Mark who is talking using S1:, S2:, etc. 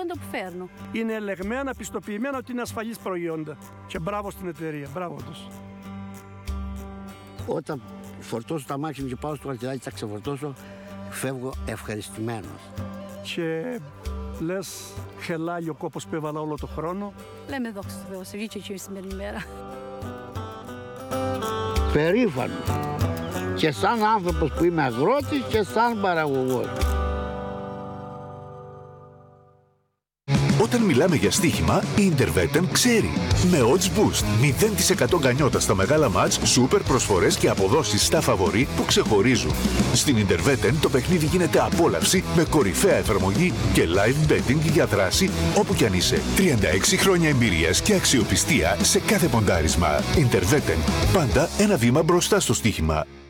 S1: προϊόντα που φέρνω.
S2: Είναι ελεγμένα, πιστοποιημένα ότι είναι ασφαλής προϊόντα. Και μπράβο στην εταιρεία, μπράβο τους.
S3: Όταν φορτώσω τα μάξι μου και πάω στο χαρτιδάκι, τα ξεφορτώσω, φεύγω ευχαριστημένος.
S2: Και λες, χελάει ο κόπος που έβαλα όλο το χρόνο.
S1: Λέμε δόξα τω Θεώ, σε βγήκε και η σημερινή μέρα.
S3: Περήφανο. Και σαν άνθρωπος που είμαι αγρότης και σαν παραγωγός.
S4: Όταν μιλάμε για στοίχημα, η Interveten ξέρει. Με Odds Boost, 0% γκανιότα στα μεγάλα μάτς, σούπερ προσφορές και αποδόσεις στα φαβορί που ξεχωρίζουν. Στην Interveten το παιχνίδι γίνεται απόλαυση με κορυφαία εφαρμογή και live betting για δράση όπου κι αν είσαι. 36 χρόνια εμπειρίας και αξιοπιστία σε κάθε ποντάρισμα. Interveten, πάντα ένα βήμα μπροστά στο στοίχημα.